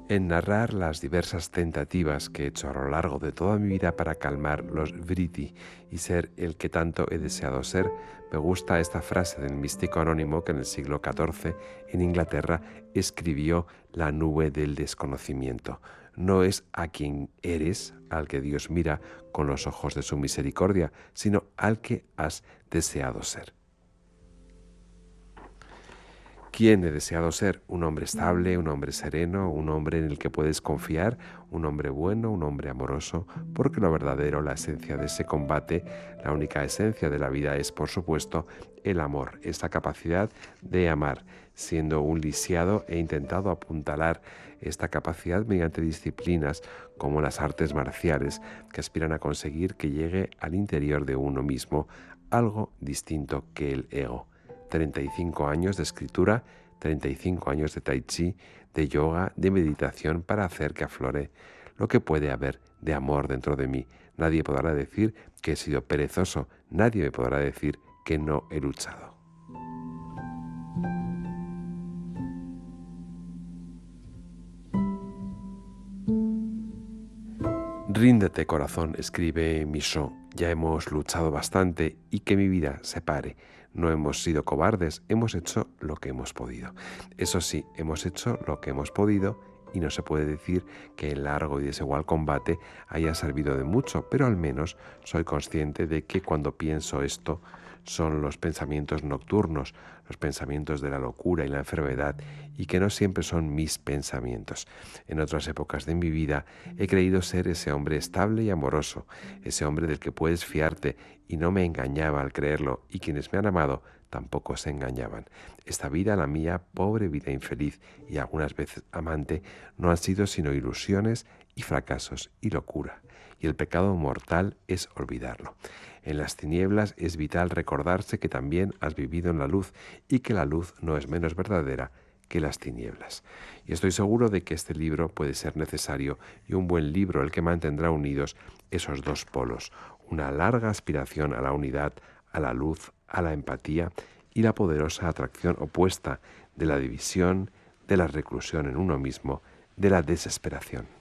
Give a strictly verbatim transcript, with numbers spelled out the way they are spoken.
En narrar las diversas tentativas que he hecho a lo largo de toda mi vida para calmar los vritti y ser el que tanto he deseado ser, me gusta esta frase del místico anónimo que en el siglo catorce en Inglaterra escribió la nube del desconocimiento. No es a quien eres al que Dios mira con los ojos de su misericordia, sino al que has deseado ser. ¿Quién he deseado ser? Un hombre estable, un hombre sereno, un hombre en el que puedes confiar, un hombre bueno, un hombre amoroso, porque lo verdadero, la esencia de ese combate, la única esencia de la vida es, por supuesto, el amor, esa capacidad de amar. Siendo un lisiado, he intentado apuntalar esta capacidad mediante disciplinas como las artes marciales, que aspiran a conseguir que llegue al interior de uno mismo algo distinto que el ego. treinta y cinco años de escritura, treinta y cinco años de tai chi, de yoga, de meditación para hacer que aflore lo que puede haber de amor dentro de mí. Nadie podrá decir que he sido perezoso, nadie me podrá decir que no he luchado. Ríndete, corazón, escribe Michaud. Ya hemos luchado bastante y que mi vida se pare. No hemos sido cobardes, hemos hecho lo que hemos podido. Eso sí, hemos hecho lo que hemos podido y no se puede decir que el largo y desigual combate haya servido de mucho, pero al menos soy consciente de que cuando pienso esto son los pensamientos nocturnos, los pensamientos de la locura y la enfermedad, y que no siempre son mis pensamientos. En otras épocas de mi vida he creído ser ese hombre estable y amoroso, ese hombre del que puedes fiarte, y no me engañaba al creerlo, y quienes me han amado tampoco se engañaban. Esta vida, la mía, pobre vida infeliz y algunas veces amante, no han sido sino ilusiones y fracasos y locura, y el pecado mortal es olvidarlo. En las tinieblas es vital recordarse que también has vivido en la luz y que la luz no es menos verdadera que las tinieblas. Y estoy seguro de que este libro puede ser necesario y un buen libro el que mantendrá unidos esos dos polos, una larga aspiración a la unidad, a la luz, a la empatía y la poderosa atracción opuesta de la división, de la reclusión en uno mismo, de la desesperación.